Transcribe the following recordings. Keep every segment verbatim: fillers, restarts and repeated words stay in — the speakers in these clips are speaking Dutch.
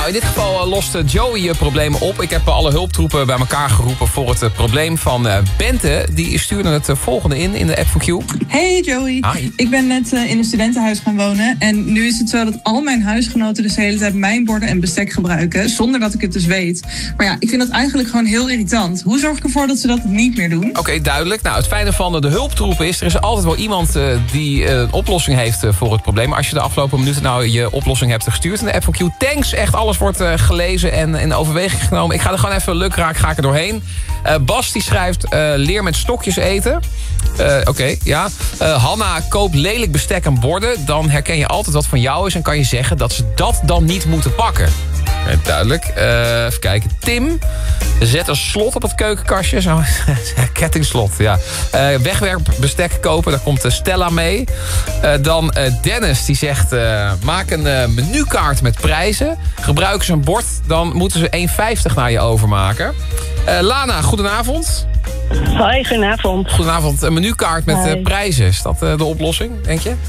in dit geval uh, lost Joey je problemen op. Ik heb uh, alle hulptroepen bij elkaar geroepen voor het uh, probleem van uh, Bente. Die stuurde het uh, volgende in, in de app van Q. Hey Joey, Hi. Ik ben net uh, in een studentenhuis gaan wonen. En nu is het zo dat al mijn huisgenoten dus de hele tijd mijn borden en bestek gebruiken. Zonder dat ik het dus weet. Maar ja, ik vind dat eigenlijk gewoon heel irritant. Hoe zorg ik ervoor dat ze dat niet meer doen? Oké, okay, duidelijk. Nou, het fijne van de hulptroepen is... er is altijd wel iemand uh, die uh, een oplossing heeft uh, voor het probleem. Als je de afgelopen minuten nou je oplossing hebt gestuurd in de app van Q... thanks, echt alles wordt uh, gelezen en in overweging genomen. Ik ga er gewoon even lukraak, ga ik er doorheen. Uh, Bas die schrijft, uh, leer met stokjes eten. Uh, Oké, okay, ja. Uh, Hanna, koop lelijk bestek en borden. Dan herken je altijd wat van jou is... en kan je zeggen dat ze dat dan niet moeten pakken. Okay, duidelijk. Uh, even kijken. Tim, zet een slot op het keukenkastje. Zo, kettingslot, ja. Uh, wegwerpbestek kopen, daar komt Stella mee. Uh, dan uh, Dennis, die zegt... Uh, maak een uh, menukaart met prijzen. Gebruiken ze een bord, dan moeten ze één vijftig naar je overmaken. Uh, Lana, goedenavond. Hoi, goedenavond. Goedenavond. Een menukaart met uh, prijzen. Is dat uh, de oplossing, denk je?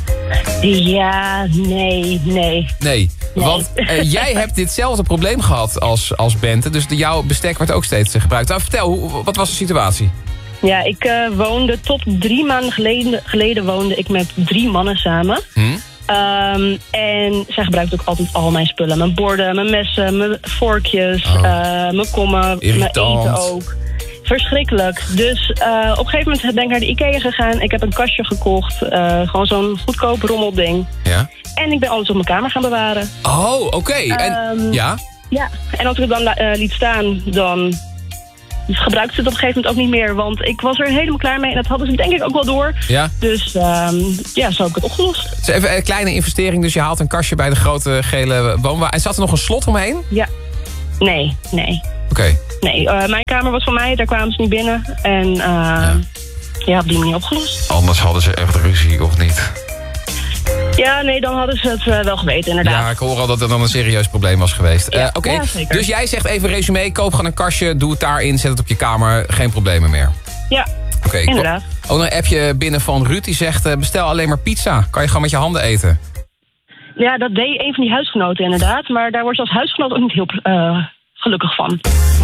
Ja, nee, nee. Nee, nee. Want uh, jij hebt ditzelfde probleem gehad als, als Bente. Dus de, jouw bestek werd ook steeds uh, gebruikt. Nou, vertel, hoe, wat was de situatie? Ja, ik uh, woonde tot drie maanden geleden, geleden woonde ik met drie mannen samen. Hm? Um, en zij gebruikt ook altijd al mijn spullen. Mijn borden, mijn messen, mijn vorkjes, oh. uh, mijn kommen, Irritant. Mijn eten ook. Verschrikkelijk. Dus uh, op een gegeven moment ben ik naar de IKEA gegaan. Ik heb een kastje gekocht. Uh, gewoon zo'n goedkoop rommelding. Ja. En ik ben alles op mijn kamer gaan bewaren. Oh, oké. Okay. Um, ja? Ja. En als ik het dan uh, liet staan, dan gebruikte ze het op een gegeven moment ook niet meer. Want ik was er helemaal klaar mee. En dat hadden ze denk ik ook wel door. Ja. Dus um, ja, zo heb ik het opgelost. Het is even een kleine investering. Dus je haalt een kastje bij de grote gele woonwagen. En zat er nog een slot omheen? Ja. Nee, nee. Oké. Okay. Nee, uh, mijn kamer was van mij, daar kwamen ze niet binnen. En uh, ja. ja, op die manier opgelost. Anders hadden ze echt ruzie, of niet? Ja, nee, dan hadden ze het uh, wel geweten, inderdaad. Ja, ik hoor al dat er dan een serieus probleem was geweest. Ja, uh, Oké, okay. ja, dus jij zegt even resume, koop gewoon een kastje, doe het daarin, zet het op je kamer, geen problemen meer. Ja, okay, inderdaad. Ook nog een appje binnen van Ruud, die zegt, uh, bestel alleen maar pizza. Kan je gewoon met je handen eten? Ja, dat deed een van die huisgenoten inderdaad. Maar daar wordt je als huisgenoot ook niet heel uh, gelukkig van.